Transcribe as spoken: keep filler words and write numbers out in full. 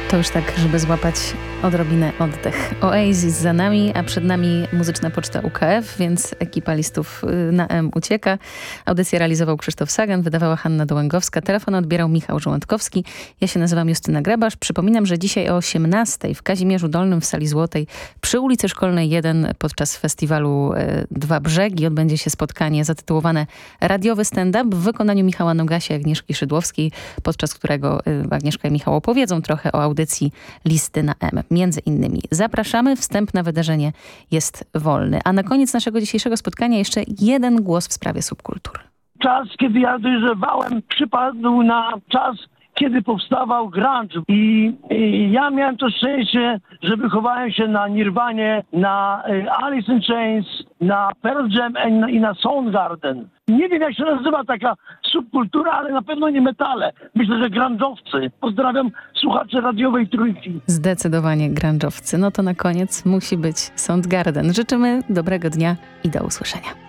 To już tak, żeby złapać odrobinę oddech. Oasis za nami, a przed nami muzyczna poczta U K F, więc ekipa listów na M ucieka. Audycję realizował Krzysztof Sagan, wydawała Hanna Dołęgowska, telefon odbierał Michał Żołądkowski. Ja się nazywam Justyna Grabasz. Przypominam, że dzisiaj o osiemnastej w Kazimierzu Dolnym w Sali Złotej przy ulicy Szkolnej jeden podczas festiwalu Dwa Brzegi odbędzie się spotkanie zatytułowane Radiowy stand-up w wykonaniu Michała Nogasia i Agnieszki Szydłowskiej, podczas którego Agnieszka i Michał opowiedzą trochę o audycji Listy na M. Między innymi zapraszamy, wstęp na wydarzenie jest wolny. A na koniec naszego dzisiejszego spotkania jeszcze jeden głos w sprawie subkultur. Czas, kiedy ja dojrzewałem, przypadł na czas, kiedy powstawał grunge. I, I ja miałem to szczęście, że wychowałem się na Nirwanie, na y, Alice in Chains, na Pearl Jam i na, i na Soundgarden. Nie wiem, jak się nazywa taka subkultura, ale na pewno nie metale. Myślę, że grunge'owcy. Pozdrawiam słuchaczy radiowej Trójki. Zdecydowanie grunge'owcy. No to na koniec musi być Soundgarden. Życzymy dobrego dnia i do usłyszenia.